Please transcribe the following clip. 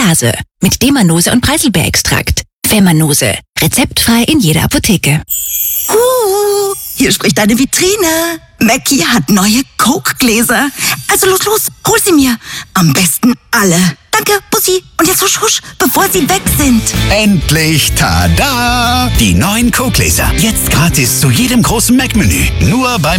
Blase mit Demanose und Preiselbeerextrakt. Femanose. Rezeptfrei in jeder Apotheke. Hier spricht eine Vitrine. Mackie hat neue Coke-Gläser. Also los, hol sie mir. Am besten alle. Danke, Bussi. Und jetzt husch, bevor sie weg sind. Endlich, tada! Die neuen Coke-Gläser. Jetzt gratis zu jedem großen Mac-Menü. Nur beim